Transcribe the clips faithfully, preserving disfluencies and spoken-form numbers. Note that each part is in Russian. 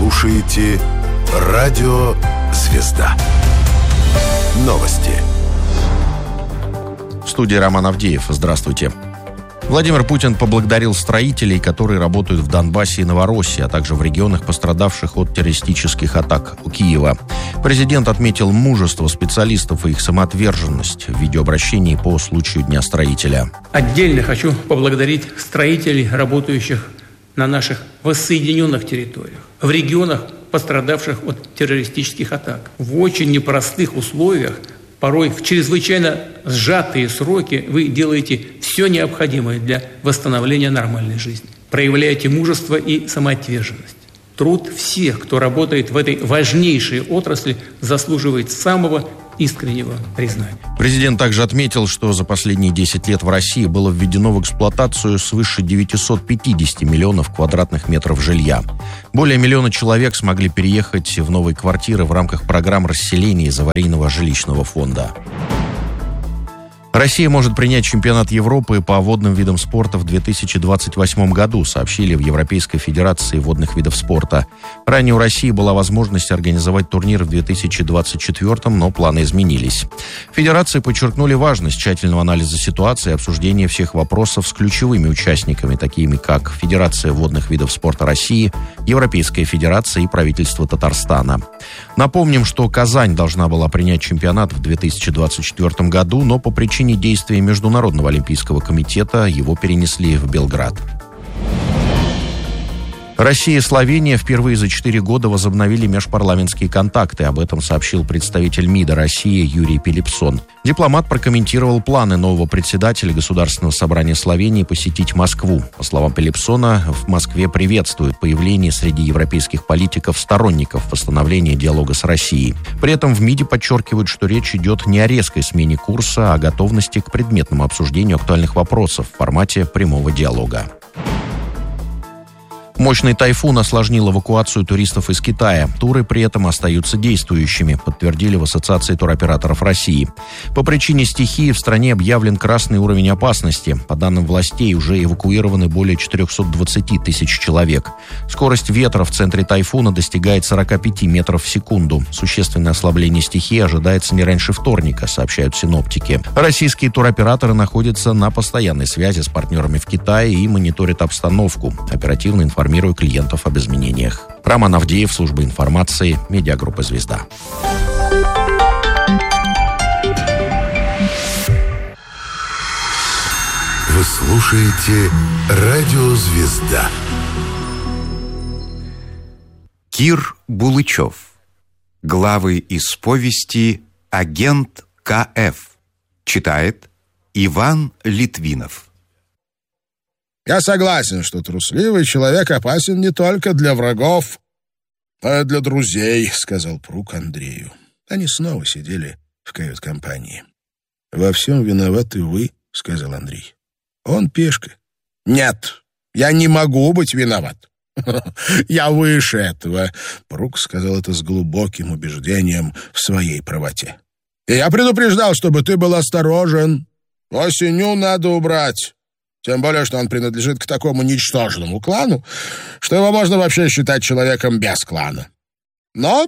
слушаете Радио Звезда. Новости. В студии Роман Авдеев. Здравствуйте. Владимир Путин поблагодарил строителей, которые работают в Донбассе и Новороссии, а также в регионах, пострадавших от террористических атак у Киева. Президент отметил мужество специалистов и их самоотверженность в видеообращении по случаю Дня строителя. Отдельно хочу поблагодарить строителей, работающих на наших воссоединенных территориях, в регионах, пострадавших от террористических атак. В очень непростых условиях, порой в чрезвычайно сжатые сроки, вы делаете все необходимое для восстановления нормальной жизни. Проявляете мужество и самоотверженность. Труд всех, кто работает в этой важнейшей отрасли, заслуживает самого искреннего признания. Президент также отметил, что за последние десять лет в России было введено в эксплуатацию свыше девятьсот пятьдесят миллионов квадратных метров жилья. Более миллиона человек смогли переехать в новые квартиры в рамках программ расселения из аварийного жилищного фонда. Россия может принять чемпионат Европы по водным видам спорта в две тысячи двадцать восьмом году, сообщили в Европейской Федерации водных видов спорта. Ранее у России была возможность организовать турнир в две тысячи двадцать четвёртом, но планы изменились. Федерации подчеркнули важность тщательного анализа ситуации и обсуждения всех вопросов с ключевыми участниками, такими как Федерация водных видов спорта России, Европейская Федерация и правительство Татарстана. Напомним, что Казань должна была принять чемпионат в две тысячи двадцать четвёртом году, но по причине действий Международного олимпийского комитета его перенесли в Белград. Россия и Словения впервые за четыре года возобновили межпарламентские контакты. Об этом сообщил представитель МИДа России Юрий Пилипсон. Дипломат прокомментировал планы нового председателя Государственного собрания Словении посетить Москву. По словам Пилипсона, в Москве приветствуют появление среди европейских политиков сторонников восстановления диалога с Россией. При этом в МИДе подчеркивают, что речь идет не о резкой смене курса, а о готовности к предметному обсуждению актуальных вопросов в формате прямого диалога. Мощный тайфун осложнил эвакуацию туристов из Китая. Туры при этом остаются действующими, подтвердили в Ассоциации туроператоров России. По причине стихии в стране объявлен красный уровень опасности. По данным властей, уже эвакуированы более четыреста двадцать тысяч человек. Скорость ветра в центре тайфуна достигает сорок пять метров в секунду. Существенное ослабление стихии ожидается не раньше вторника, сообщают синоптики. Российские туроператоры находятся на постоянной связи с партнерами в Китае и мониторят обстановку. Оперативно информируют клиентов об изменениях. Роман Авдеев, служба информации, медиагруппа «Звезда». Вы слушаете Радио Звезда. Кир Булычев. Главы из повести «Агент Ка Эф». Читает Иван Литвинов. Я согласен, что трусливый человек опасен не только для врагов, но и для друзей, — сказал Прук Андрею. Они снова сидели в кают-компании. Во всем виноваты вы, — сказал Андрей. Он пешка. Нет, я не могу быть виноват. Я выше этого, — Прук сказал это с глубоким убеждением в своей правоте. И я предупреждал, чтобы ты был осторожен. Осенью надо убрать. Тем более, что он принадлежит к такому ничтожному клану, что его можно вообще считать человеком без клана. Но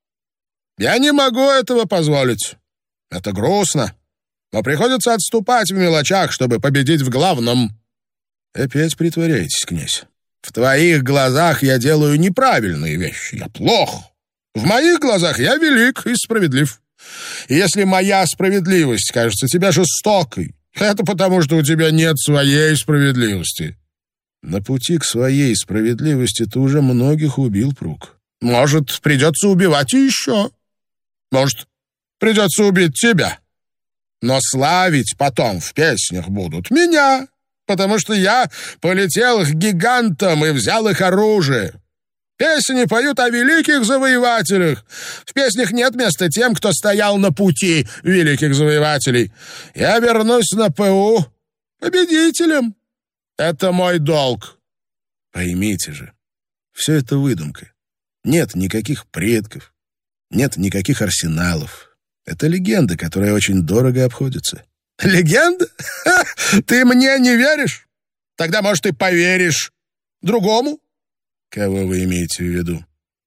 я не могу этого позволить. Это грустно. Но приходится отступать в мелочах, чтобы победить в главном. Опять притворяетесь, князь. В твоих глазах я делаю неправильные вещи. Я плох. В моих глазах я велик и справедлив. И если моя справедливость кажется тебе жестокой, это потому, что у тебя нет своей справедливости. На пути к своей справедливости ты уже многих убил, Прук. Может, придется убивать и еще. Может, придется убить тебя. Но славить потом в песнях будут меня, потому что я полетел к гигантам и взял их оружие. Песни поют о великих завоевателях. В песнях нет места тем, кто стоял на пути великих завоевателей. Я вернусь на ПУ победителем. Это мой долг. Поймите же, все это выдумка. Нет никаких предков, нет никаких арсеналов. Это легенда, которая очень дорого обходится. Легенда? Ха! Ты мне не веришь? Тогда, может, ты поверишь другому? Кого вы имеете в виду?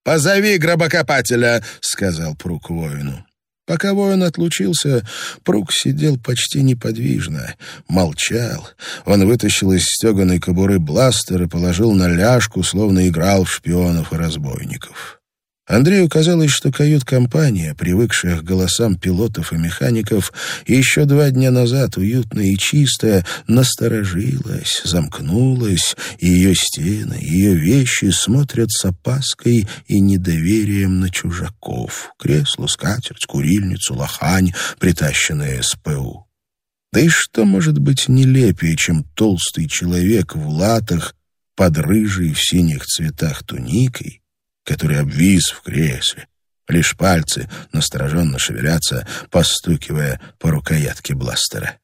«Позови гробокопателя», — сказал Прук воину. Пока воин отлучился, Прук сидел почти неподвижно, молчал. Он вытащил из стеганой кобуры бластер и положил на ляжку, словно играл в шпионов и разбойников. Андрею казалось, что кают-компания, привыкшая к голосам пилотов и механиков, еще два дня назад уютная и чистая, насторожилась, замкнулась, и ее стены, ее вещи смотрят с опаской и недоверием на чужаков. Кресло, скатерть, курильницу, лохань, притащенная СПУ. Да и что может быть нелепее, чем толстый человек в латах под рыжей в синих цветах туникой, который обвис в кресле, лишь пальцы настороженно шевелятся, постукивая по рукоятке бластера.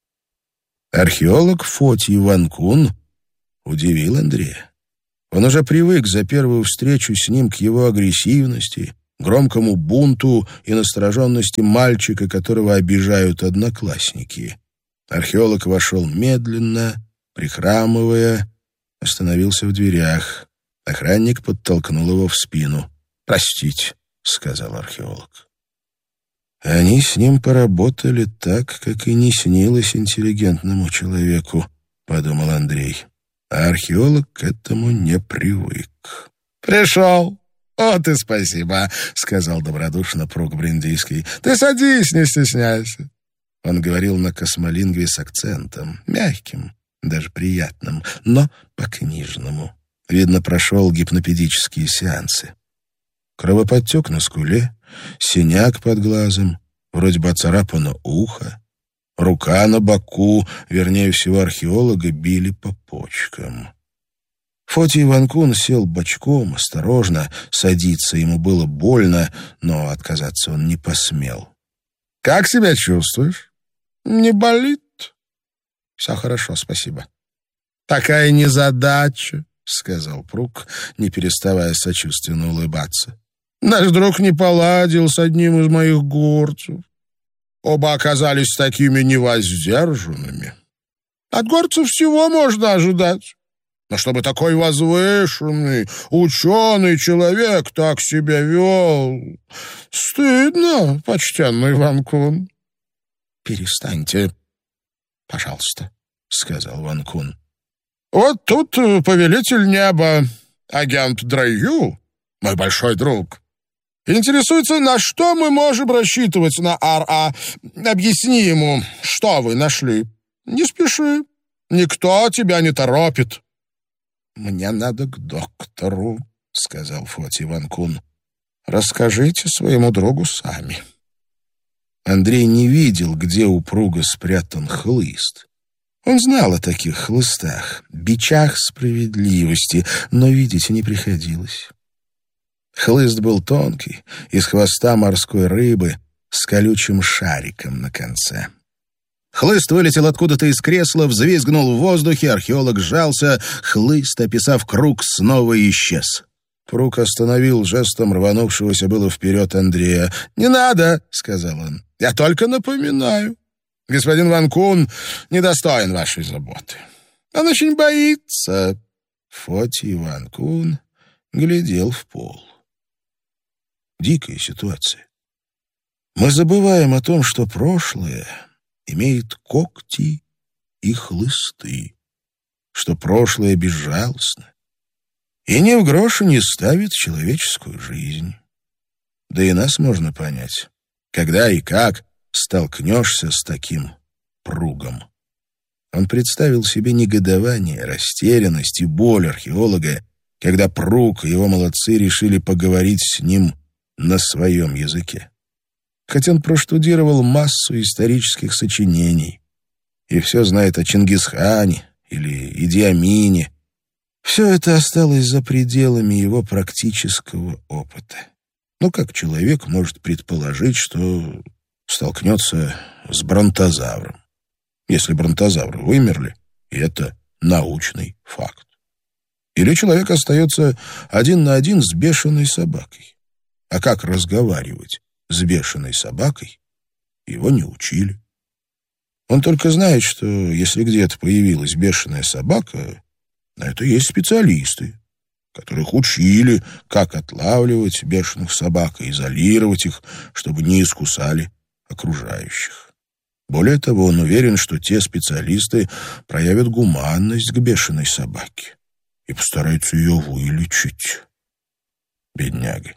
Археолог Фотий Ванкун удивил Андрея. Он уже привык за первую встречу с ним к его агрессивности, громкому бунту и настороженности мальчика, которого обижают одноклассники. Археолог вошел медленно, прихрамывая, остановился в дверях. Охранник подтолкнул его в спину. «Простите», — сказал археолог. Они с ним поработали так, как и не снилось интеллигентному человеку, — подумал Андрей. А археолог к этому не привык. «Пришел. Вот и спасибо», — сказал добродушно Прук Бриндийский. «Ты садись, не стесняйся». Он говорил на космолингве с акцентом, мягким, даже приятным, но по-книжному. Видно, прошел гипнопедические сеансы. Кровоподтек на скуле, синяк под глазом, вроде бы оцарапано ухо, рука на боку, вернее всего археолога, били по почкам. Фотий Ванкун сел бочком, осторожно, садиться ему было больно, но отказаться он не посмел. «Как себя чувствуешь? Не болит?» «Все хорошо, спасибо». «Такая незадача», — сказал Прук, не переставая сочувственно улыбаться. «Наш друг не поладил с одним из моих горцев. Оба оказались такими невоздержанными. От горцев всего можно ожидать. Но чтобы такой возвышенный, ученый человек так себя вел... Стыдно, почтенный Ванкун». «Перестаньте, пожалуйста», — сказал Ванкун. «Вот тут повелитель неба, агент Драю, мой большой друг, интересуется, на что мы можем рассчитывать на Ар-А. Объясни ему, что вы нашли. Не спеши, никто тебя не торопит». «Мне надо к доктору», — сказал Фотий Ванкун. «Расскажите своему другу сами». Андрей не видел, где у Пруга спрятан хлыст. Он знал о таких хлыстах, бичах справедливости, но видеть не приходилось. Хлыст был тонкий, из хвоста морской рыбы, с колючим шариком на конце. Хлыст вылетел откуда-то из кресла, взвизгнул в воздухе, археолог сжался, хлыст, описав круг, снова исчез. Прук остановил жестом рванувшегося было вперед Андрея. «Не надо», — сказал он, — «я только напоминаю. Господин Ванкун недостоин вашей заботы. Он очень боится». Фотий Ванкун глядел в пол. Дикая ситуация. Мы забываем о том, что прошлое имеет когти и хлысты, что прошлое безжалостно и ни в грош не ставит человеческую жизнь. Да и нас можно понять, когда и как столкнешься с таким Пругом. Он представил себе негодование, растерянность и боль археолога, когда Пруг и его молодцы решили поговорить с ним на своем языке. Хотя он проштудировал массу исторических сочинений и все знает о Чингисхане или Иди Амине, все это осталось за пределами его практического опыта. Ну, как человек может предположить, что столкнется с бронтозавром, если бронтозавры вымерли, и это научный факт? Или человек остается один на один с бешеной собакой? А как разговаривать с бешеной собакой, его не учили. Он только знает, что если где-то появилась бешеная собака, на это есть специалисты. которых учили, как отлавливать бешеных собак и изолировать их, чтобы не искусали окружающих. Более того, он уверен, что те специалисты проявят гуманность к бешеной собаке и постараются ее вылечить. Бедняга.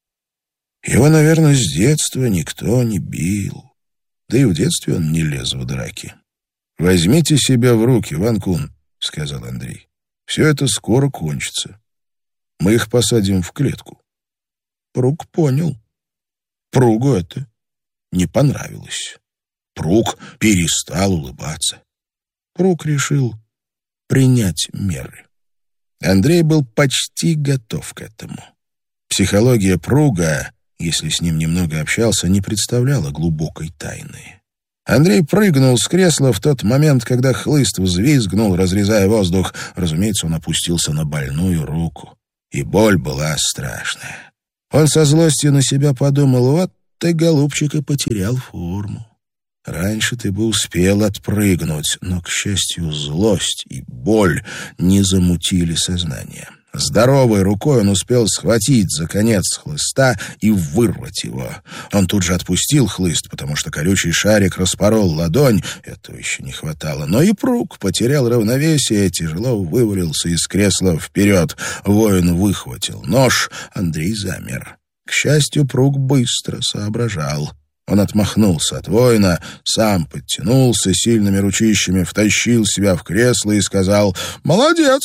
Его, наверное, с детства никто не бил. Да и в детстве он не лез в драки. «Возьмите себя в руки, Ван Кун», — сказал Андрей. «Все это скоро кончится. Мы их посадим в клетку». Прук понял. Пругу это не понравилось. Прук перестал улыбаться. Прук решил принять меры. Андрей был почти готов к этому. Психология Пруга, если с ним немного общался, не представляла глубокой тайны. Андрей прыгнул с кресла в тот момент, когда хлыст взвизгнул, разрезая воздух. Разумеется, он опустился на больную руку. И боль была страшная. Он со злостью на себя подумал: вот ты, голубчик, и потерял форму. Раньше ты бы успел отпрыгнуть, но, к счастью, злость и боль не замутили сознание. Здоровой рукой он успел схватить за конец хлыста и вырвать его. Он тут же отпустил хлыст, потому что колючий шарик распорол ладонь. Этого еще не хватало. Но и Прук потерял равновесие, тяжело вывалился из кресла вперед. Воин выхватил нож. Андрей замер. К счастью, Прук быстро соображал. Он отмахнулся от воина, сам подтянулся сильными ручищами, втащил себя в кресло и сказал: «Молодец!»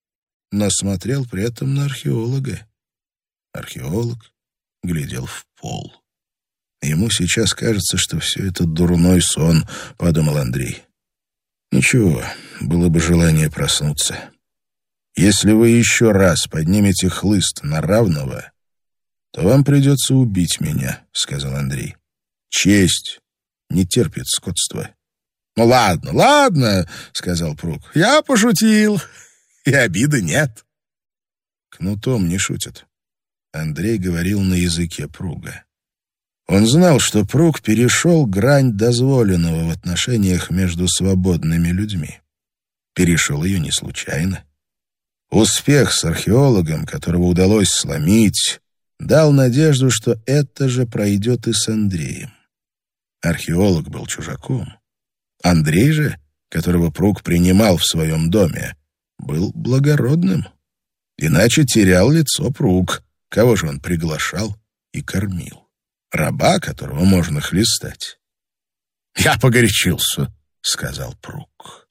Но смотрел при этом на археолога. Археолог глядел в пол. «Ему сейчас кажется, что все это дурной сон», — подумал Андрей. «Ничего, было бы желание проснуться. Если вы еще раз поднимете хлыст на равного, то вам придется убить меня», — сказал Андрей. «Честь не терпит скотства». «Ну ладно, ладно», — сказал Прук. «Я пошутил, и обиды нет». Кнутом не шутят. Андрей говорил на языке Пруга. Он знал, что Пруг перешел грань дозволенного в отношениях между свободными людьми. Перешел ее не случайно. Успех с археологом, которого удалось сломить, дал надежду, что это же пройдет и с Андреем. Археолог был чужаком. Андрей же, которого Прук принимал в своем доме, был благородным. Иначе терял лицо Прук. Кого же он приглашал и кормил? Раба, которого можно хлестать. «Я погорячился», — сказал Прук.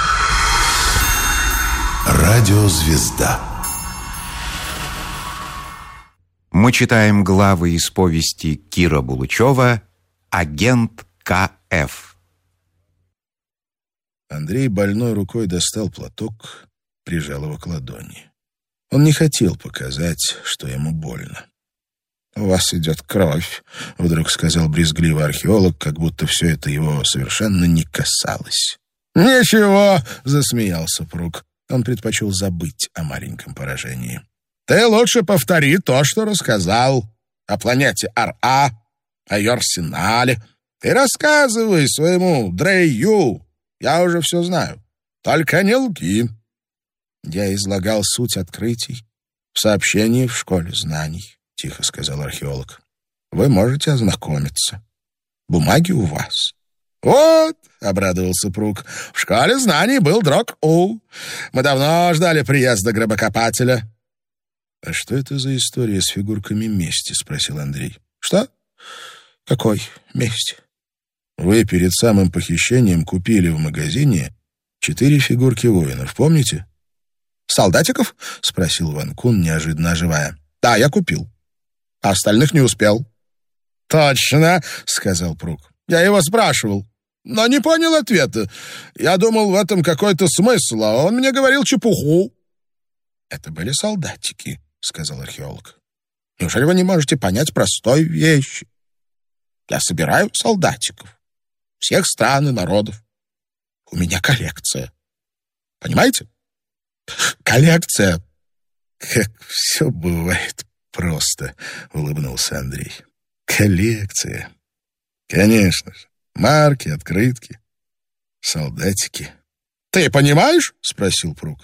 Радиозвезда. Мы читаем главы из повести Кира Булычева «Агент Ка Эф». Андрей больной рукой достал платок, прижал его к ладони. Он не хотел показать, что ему больно. «У вас идет кровь», — вдруг сказал брезгливо археолог, как будто все это его совершенно не касалось. «Ничего», — засмеялся Прук. Он предпочел забыть о маленьком поражении. «Ты лучше повтори то, что рассказал о планете Ар-А, о ее арсенале. Ты рассказывай своему Дрей-Ю. Я уже все знаю. Только не лги». «Я излагал суть открытий в сообщении в школе знаний», — тихо сказал археолог. «Вы можете ознакомиться. Бумаги у вас». «Вот», — обрадовался Прук, — «в школе знаний был Дрог-У. Мы давно ждали приезда гробокопателя». «А что это за история с фигурками мести?» — спросил Андрей. «Что? Какой мести?» «Вы перед самым похищением купили в магазине четыре фигурки воинов, помните?» «Солдатиков?» — спросил Ван Кун, неожиданно оживая. «Да, я купил. А остальных не успел». «Точно», — сказал Прук. «Я его спрашивал, но не понял ответа. Я думал, в этом какой-то смысл, а он мне говорил чепуху». «Это были солдатики», — сказал археолог. «Неужели вы не можете понять простой вещи? Я собираю солдатиков всех стран и народов. У меня коллекция. Понимаете? Коллекция». «Как все бывает просто», — улыбнулся Андрей. «Коллекция. Конечно же. Марки, открытки, солдатики». «Ты понимаешь?» — спросил Прук.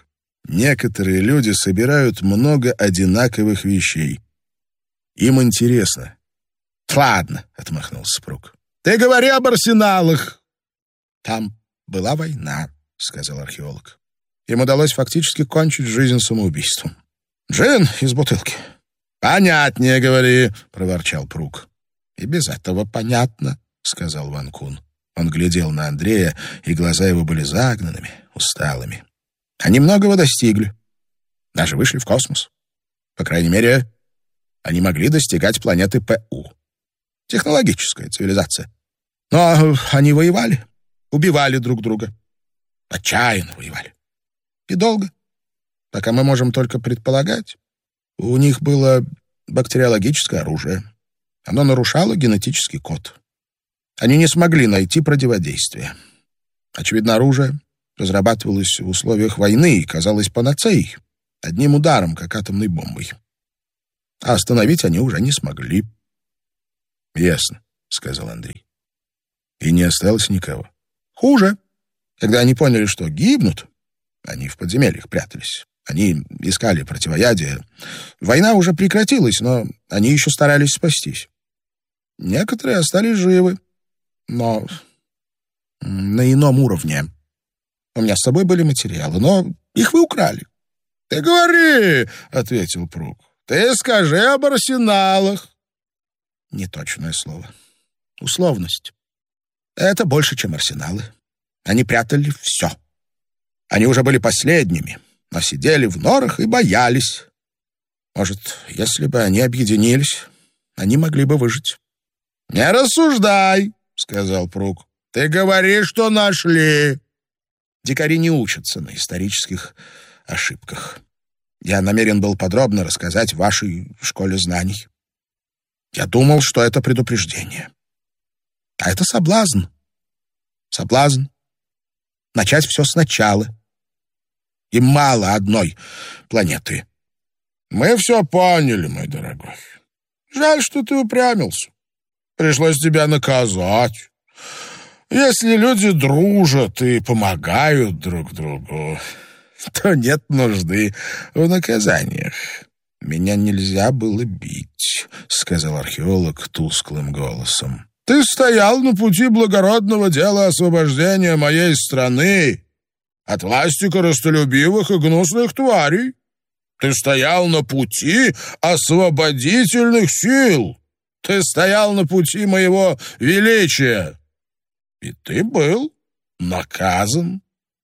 Некоторые люди собирают много одинаковых вещей. Им интересно. «Ладно», — отмахнулся Спрук. «Ты говори об арсеналах». «Там была война», — сказал археолог. Им удалось фактически кончить жизнь самоубийством. «Джин из бутылки». «Понятнее говори», — проворчал Прук. «И без этого понятно», — сказал Ван Кун. Он глядел на Андрея, и глаза его были загнанными, усталыми. «Они многого достигли. Даже вышли в космос. По крайней мере, они могли достигать планеты Пу. Технологическая цивилизация. Но они воевали, убивали друг друга. Отчаянно воевали. И долго. Пока мы можем только предполагать. У них было бактериологическое оружие. Оно нарушало генетический код. Они не смогли найти противодействие. Очевидно, оружие разрабатывалось в условиях войны и казалось панацеей, одним ударом, как атомной бомбой. А остановить они уже не смогли. «Ясно», — сказал Андрей. «И не осталось никого». «Хуже. Когда они поняли, что гибнут, они в подземельях прятались. Они искали противоядие. Война уже прекратилась, но они еще старались спастись. Некоторые остались живы, но на ином уровне. У меня с собой были материалы, но их вы украли». «Ты говори», — ответил Прук. «Ты скажи об арсеналах». Неточное слово. Условность. Это больше, чем арсеналы. Они прятали все. Они уже были последними, но сидели в норах и боялись. Может, если бы они объединились, они могли бы выжить. «Не рассуждай», — сказал Прук. «Ты говори, что нашли». Дикари не учатся на исторических ошибках. Я намерен был подробно рассказать вашей школе знаний. Я думал, что это предупреждение. А это соблазн. Соблазн. Начать все сначала. Им мало одной планеты. Мы все поняли, мой дорогой. Жаль, что ты упрямился. Пришлось тебя наказать. Если люди дружат и помогают друг другу, то нет нужды в наказаниях. «Меня нельзя было бить», — сказал археолог тусклым голосом. «Ты стоял на пути благородного дела освобождения моей страны от власти корыстолюбивых и гнусных тварей. Ты стоял на пути освободительных сил. Ты стоял на пути моего величия. И ты был наказан.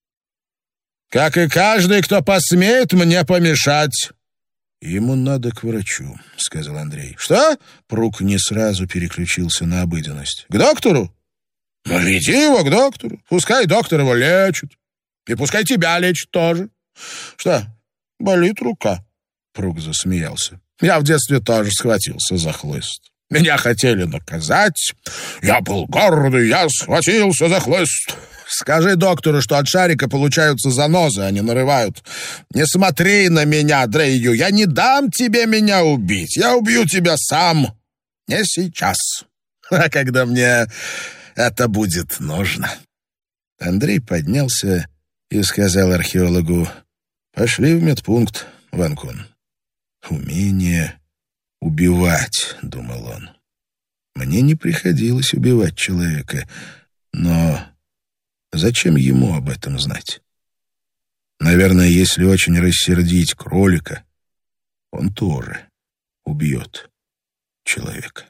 Как и каждый, кто посмеет мне помешать». «Ему надо к врачу», — сказал Андрей. «Что?» — Прук не сразу переключился на обыденность. «К доктору? Ну, веди его к доктору. Пускай доктор его лечит. И пускай тебя лечит тоже. Что, болит рука?» Прук засмеялся. «Я в детстве тоже схватился за хлыст. Меня хотели наказать. Я был гордый, я схватился за хлыст. Скажи доктору, что от шарика получаются занозы, а не нарывают. Не смотри на меня, Дрейю. Я не дам тебе меня убить. Я убью тебя сам. Не сейчас. А когда мне это будет нужно». Андрей поднялся и сказал археологу: «Пошли в медпункт, Ван Кун». «Умение убивать», — думал он. «Мне не приходилось убивать человека, но зачем ему об этом знать? Наверное, если очень рассердить кролика, он тоже убьет человека».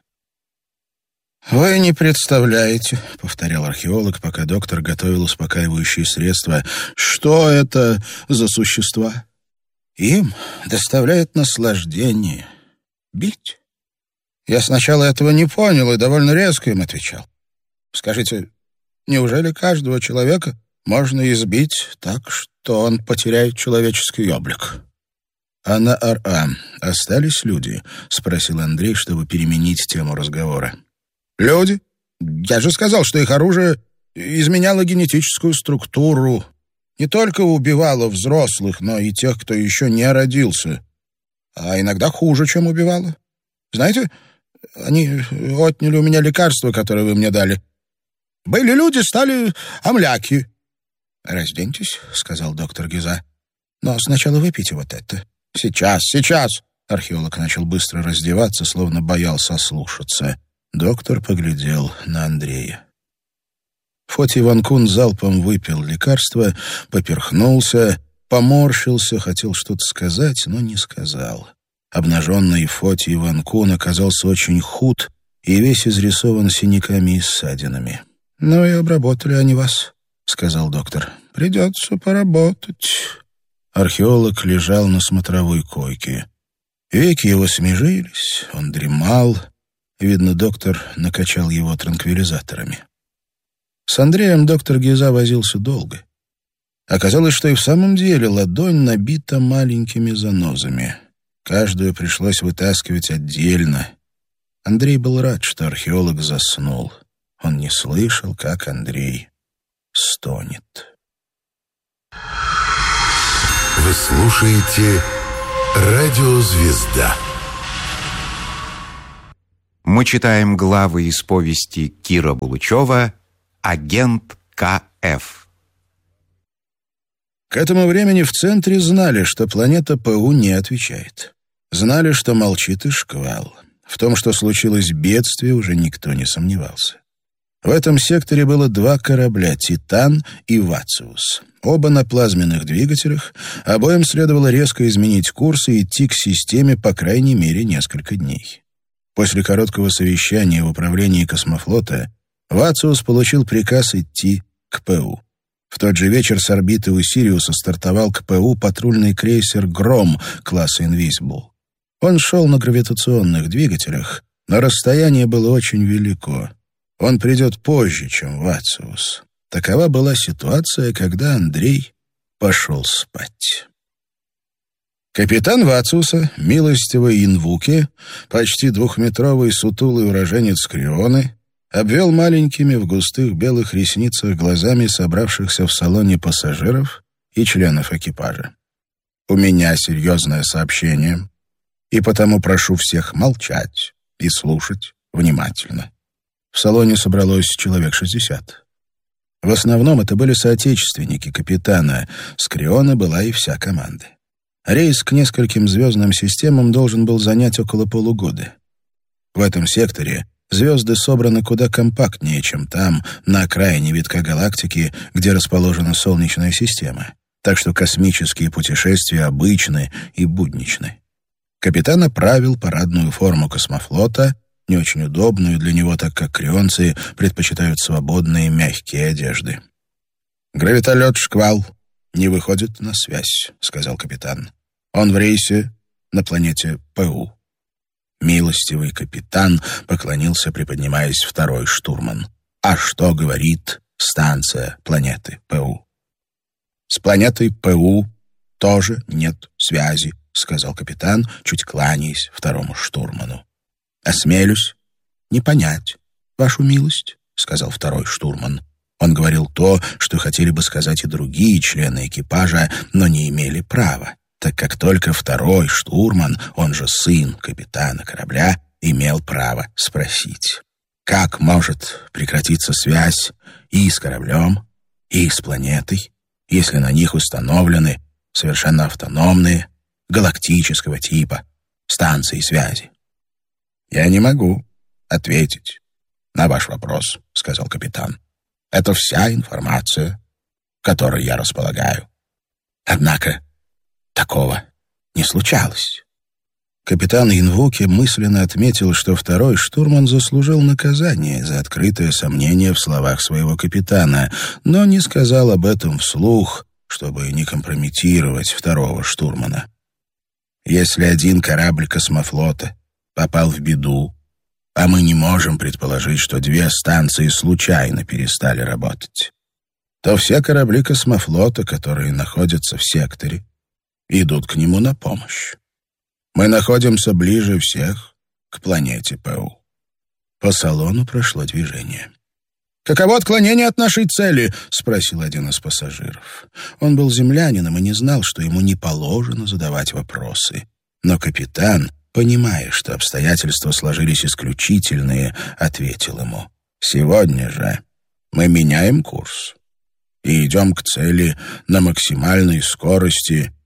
«Вы не представляете», — повторял археолог, пока доктор готовил успокаивающие средства, «что это за существа? Им доставляет наслаждение бить». Я сначала этого не понял и довольно резко им отвечал. «Скажите, неужели каждого человека можно избить так, что он потеряет человеческий облик?» «А на Ар-А остались люди?» — спросил Андрей, чтобы переменить тему разговора. «Люди? Я же сказал, что их оружие изменяло генетическую структуру. Не только убивало взрослых, но и тех, кто еще не родился. А иногда хуже, чем убивало. Знаете, они отняли у меня лекарства, которые вы мне дали. Были люди, стали амляки». «Разденьтесь», — сказал доктор Гиза. Но сначала выпейте вот это». «Сейчас, сейчас!» Археолог начал быстро раздеваться, словно боялся ослушаться. Доктор поглядел на Андрея. Фотий Ванкун залпом выпил лекарство, поперхнулся, поморщился, хотел что-то сказать, но не сказал. Обнаженный Фотий Ванкун оказался очень худ и весь изрисован синяками и ссадинами. «Ну и обработали они вас», — сказал доктор. «Придется поработать». Археолог лежал на смотровой койке. Веки его смежились, он дремал. Видно, доктор накачал его транквилизаторами. С Андреем доктор Гиза возился долго. Оказалось, что и в самом деле ладонь набита маленькими занозами. Каждую пришлось вытаскивать отдельно. Андрей был рад, что археолог заснул. Он не слышал, как Андрей стонет. Вы слушаете «Радио Звезда». Мы читаем главы из повести Кира Булычева «Агент Ка Эф». К этому времени в центре знали, что планета ПУ не отвечает. Знали, что молчит и шквал. В том, что случилось бедствие, уже никто не сомневался. В этом секторе было два корабля «Титан» и «Вациус». Оба на плазменных двигателях, обоим следовало резко изменить курс и идти к системе по крайней мере несколько дней. После короткого совещания в управлении космофлота «Вациус» получил приказ идти к ПУ. В тот же вечер с орбиты у Сириуса стартовал к ПУ патрульный крейсер «Гром» класса «Инвизибл». Он шел на гравитационных двигателях, но расстояние было очень велико. Он придет позже, чем Вациус. Такова была ситуация, когда Андрей пошел спать. Капитан Вациуса, милостивый Инвуке, почти двухметровый сутулый уроженец Крионы, обвел маленькими в густых белых ресницах глазами собравшихся в салоне пассажиров и членов экипажа. «У меня серьезное сообщение, и потому прошу всех молчать и слушать внимательно». В салоне собралось человек шестьдесят. В основном это были соотечественники капитана, с Крионы была и вся команда. Рейс к нескольким звездным системам должен был занять около полугода. В этом секторе звезды собраны куда компактнее, чем там, на окраине витка галактики, где расположена Солнечная система. Так что космические путешествия обычны и будничны. Капитан оправил парадную форму космофлота, не очень удобную для него, так как крионцы предпочитают свободные мягкие одежды. «Гравитолет «Шквал» не выходит на связь», — сказал капитан. «Он в рейсе на планете ПУ». Милостивый капитан поклонился, приподнимаясь второй штурман. «А что говорит станция планеты ПУ?» «С планетой ПУ тоже нет связи», — сказал капитан, чуть кланяясь второму штурману. «Осмелюсь не понять, вашу милость», — сказал второй штурман. Он говорил то, что хотели бы сказать и другие члены экипажа, но не имели права, так как только второй штурман, он же сын капитана корабля, имел право спросить, как может прекратиться связь и с кораблем, и с планетой, если на них установлены совершенно автономные, галактического типа станции связи. «Я не могу ответить на ваш вопрос», — сказал капитан. «Это вся информация, которой я располагаю. Однако такого не случалось». Капитан Инвуке мысленно отметил, что второй штурман заслужил наказание за открытое сомнение в словах своего капитана, но не сказал об этом вслух, чтобы не компрометировать второго штурмана. «Если один корабль космофлота попал в беду, а мы не можем предположить, что две станции случайно перестали работать, то все корабли космофлота, которые находятся в секторе, идут к нему на помощь. Мы находимся ближе всех к планете ПУ». По салону прошло движение. «Каково отклонение от нашей цели?» — спросил один из пассажиров. Он был землянином и не знал, что ему не положено задавать вопросы. Но капитан, понимая, что обстоятельства сложились исключительные, ответил ему: «Сегодня же мы меняем курс и идем к цели на максимальной скорости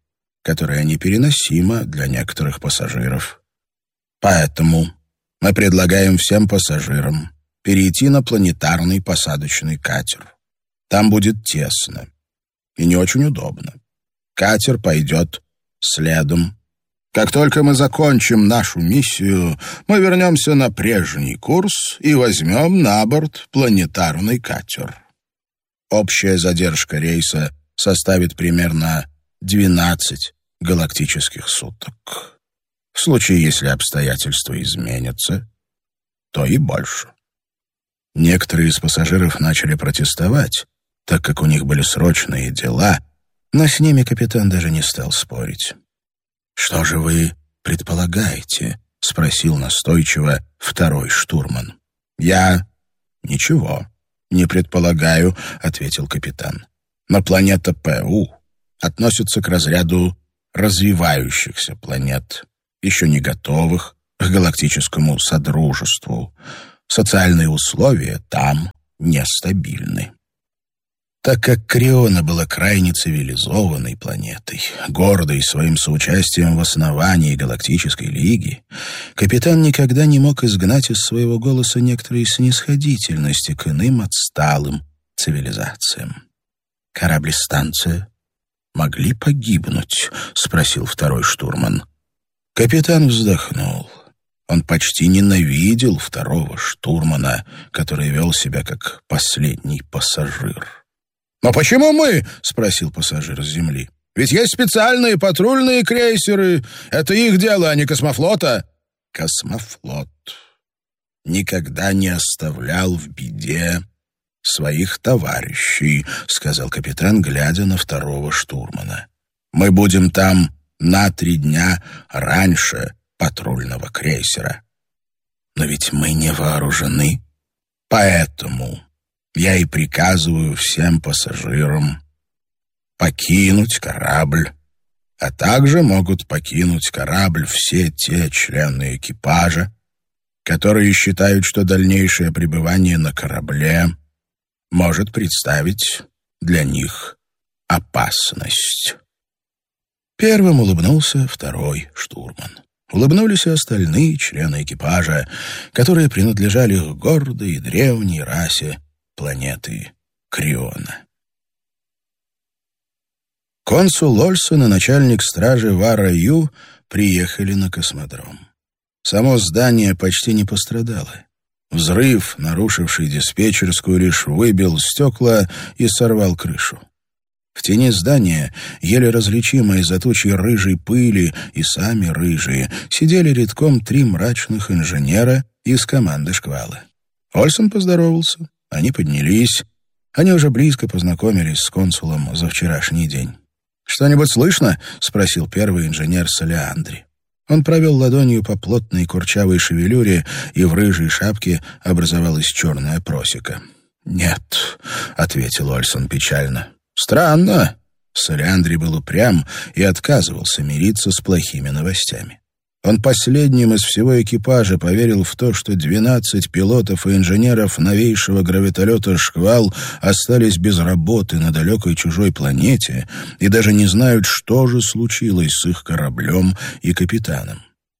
которая непереносима для некоторых пассажиров. Поэтому мы предлагаем всем пассажирам перейти на планетарный посадочный катер. Там будет тесно и не очень удобно. Катер пойдет следом. Как только мы закончим нашу миссию, мы вернемся на прежний курс и возьмем на борт планетарный катер. Общая задержка рейса составит примерно двенадцать галактических суток. В случае, если обстоятельства изменятся, то и больше. Некоторые из пассажиров начали протестовать, так как у них были срочные дела, но с ними капитан даже не стал спорить. «Что же вы предполагаете?» — спросил настойчиво второй штурман. «Я ничего не предполагаю», — ответил капитан. «Но планета ПУ относится к разряду развивающихся планет, еще не готовых к галактическому содружеству. Социальные условия там нестабильны». Так как Криона была крайне цивилизованной планетой, гордой своим соучастием в основании Галактической Лиги, капитан никогда не мог изгнать из своего голоса некоторые снисходительности к иным отсталым цивилизациям. «Корабли-станция могли погибнуть?» — спросил второй штурман. Капитан вздохнул. Он почти ненавидел второго штурмана, который вел себя как последний пассажир. «Но почему мы?» — спросил пассажир с земли. «Ведь есть специальные патрульные крейсеры. Это их дело, а не космофлота». Космофлот никогда не оставлял в беде своих товарищей, — сказал капитан, глядя на второго штурмана. «Мы будем там на три дня раньше патрульного крейсера. Но ведь мы не вооружены, поэтому я и приказываю всем пассажирам покинуть корабль, а также могут покинуть корабль все те члены экипажа, которые считают, что дальнейшее пребывание на корабле может представить для них опасность». Первым улыбнулся второй штурман. Улыбнулись и остальные члены экипажа, которые принадлежали к гордой и древней расе планеты Криона. Консул Ольсон и начальник стражи Вара Ю приехали на космодром. Само здание почти не пострадало. Взрыв, нарушивший диспетчерскую, лишь выбил стекла и сорвал крышу. В тени здания, еле различимые из-за тучи рыжей пыли и сами рыжие, сидели редком три мрачных инженера из команды «Шквала». Ольсон поздоровался. Они поднялись. Они уже близко познакомились с консулом за вчерашний день. «Что-нибудь слышно?» — спросил первый инженер Солиандри. Он провел ладонью по плотной курчавой шевелюре, и в рыжей шапке образовалась черная просека. «Нет», — ответил Ольсон печально. «Странно». Солиандри был упрям и отказывался мириться с плохими новостями. Он последним из всего экипажа поверил в то, что двенадцать пилотов и инженеров новейшего гравитолета «Шквал» остались без работы на далекой чужой планете и даже не знают, что же случилось с их кораблем и капитаном.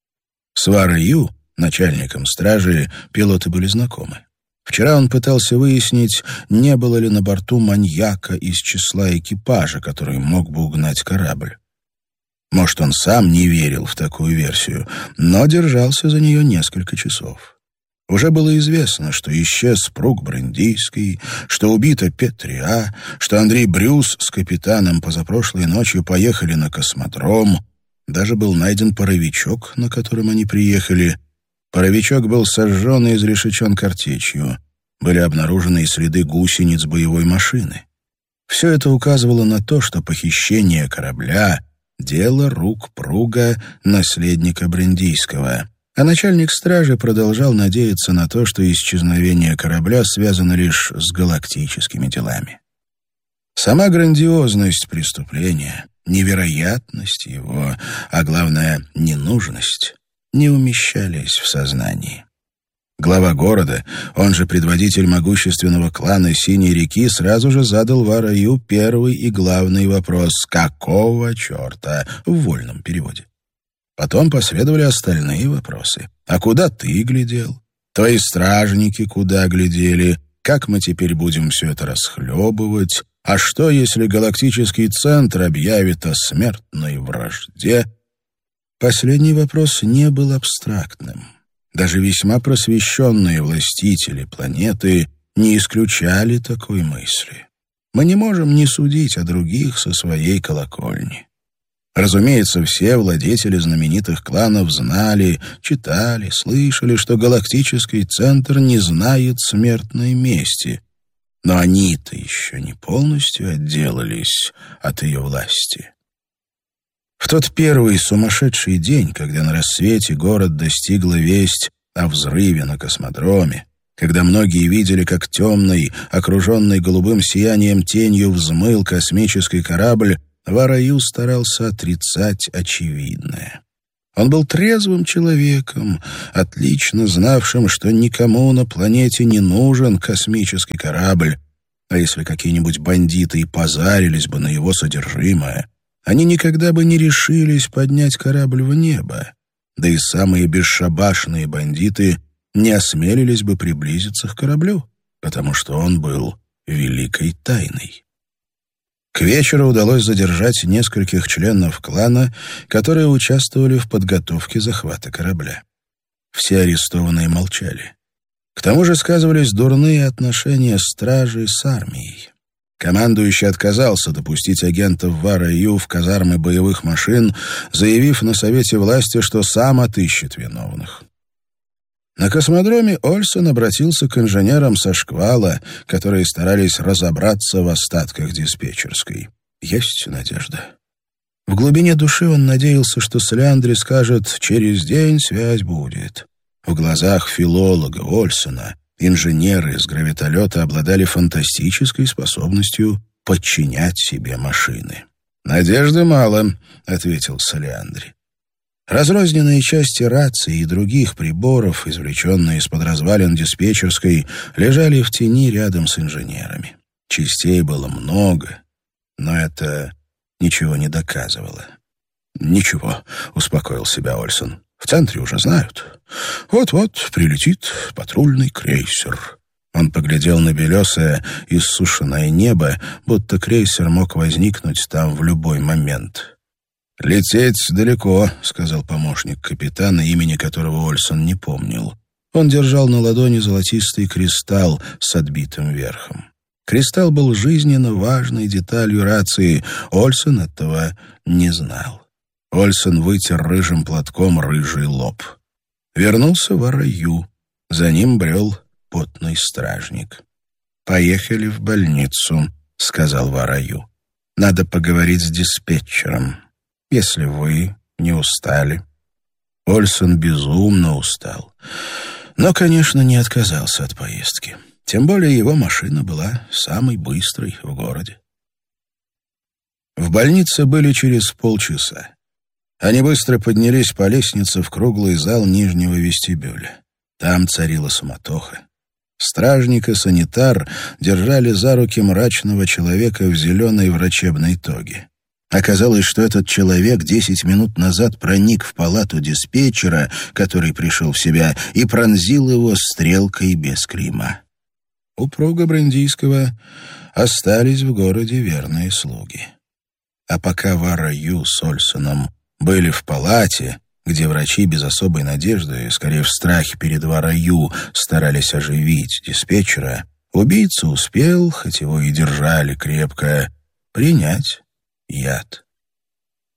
С Вара Ю, начальником стражи, пилоты были знакомы. Вчера он пытался выяснить, не было ли на борту маньяка из числа экипажа, который мог бы угнать корабль. Может, он сам не верил в такую версию, но держался за нее несколько часов. Уже было известно, что исчез Прук Брендийский, что убита Петриа, что Андрей Брюс с капитаном позапрошлой ночью поехали на космодром. Даже был найден паровичок, на котором они приехали. Паровичок был сожжен и изрешечен картечью. Были обнаружены и следы гусениц боевой машины. Все это указывало на то, что похищение корабля — дело рук Пруга, наследника Брендийского. А начальник стражи продолжал надеяться на то, что исчезновение корабля связано лишь с галактическими делами. Сама грандиозность преступления, невероятность его, а главное, ненужность, не умещались в сознании. Глава города, он же предводитель могущественного клана Синей реки, сразу же задал Вараю первый и главный вопрос «Какого черта?» в вольном переводе. Потом последовали остальные вопросы. «А куда ты глядел? Твои стражники куда глядели? Как мы теперь будем все это расхлебывать? А что, если галактический центр объявит о смертной вражде?» Последний вопрос не был абстрактным. Даже весьма просвещенные властители планеты не исключали такой мысли. Мы не можем не судить о других со своей колокольни. Разумеется, все владетели знаменитых кланов знали, читали, слышали, что галактический центр не знает смертной мести. Но они-то еще не полностью отделались от ее власти. В тот первый сумасшедший день, когда на рассвете город достигла весть о взрыве на космодроме, когда многие видели, как темный, окруженный голубым сиянием тенью взмыл космический корабль, Вараю старался отрицать очевидное. Он был трезвым человеком, отлично знавшим, что никому на планете не нужен космический корабль, а если какие-нибудь бандиты и позарились бы на его содержимое, они никогда бы не решились поднять корабль в небо, да и самые бесшабашные бандиты не осмелились бы приблизиться к кораблю, потому что он был великой тайной. К вечеру удалось задержать нескольких членов клана, которые участвовали в подготовке захвата корабля. Все арестованные молчали. К тому же сказывались дурные отношения стражи с армией. Командующий отказался допустить агентов Вараю в казармы боевых машин, заявив на совете власти, что сам отыщет виновных. На космодроме Ольсон обратился к инженерам со шквала, которые старались разобраться в остатках диспетчерской. Есть надежда. В глубине души он надеялся, что Соляндри скажет «через день связь будет». В глазах филолога Ольсона инженеры из гравитолета обладали фантастической способностью подчинять себе машины. «Надежды мало», — ответил Соляндри. Разрозненные части рации и других приборов, извлеченные из-под развалин диспетчерской, лежали в тени рядом с инженерами. Частей было много, но это ничего не доказывало. «Ничего», — успокоил себя Ольсон. «В центре уже знают. Вот-вот прилетит патрульный крейсер». Он поглядел на белесое, иссушенное небо, будто крейсер мог возникнуть там в любой момент. «Лететь далеко», — сказал помощник капитана, имени которого Ольсон не помнил. Он держал на ладони золотистый кристалл с отбитым верхом. Кристалл был жизненно важной деталью рации. Ольсон этого не знал. Ольсон вытер рыжим платком рыжий лоб. Вернулся Вараю. За ним брел потный стражник. «Поехали в больницу», — сказал Вараю. «Надо поговорить с диспетчером. Если вы не устали». Ольсон безумно устал. Но, конечно, не отказался от поездки. Тем более его машина была самой быстрой в городе. В больнице были через полчаса. Они быстро поднялись по лестнице в круглый зал нижнего вестибюля. Там царила суматоха. Стражник и санитар держали за руки мрачного человека в зеленой врачебной тоге. Оказалось, что этот человек десять минут назад проник в палату диспетчера, который пришел в себя, и пронзил его стрелкой без грима. У Пруга Брандийского остались в городе верные слуги. А пока Вараю с Ольсоном были в палате, где врачи без особой надежды, скорее в страхе перед Вараю, старались оживить диспетчера, убийца успел, хоть его и держали крепко, принять яд.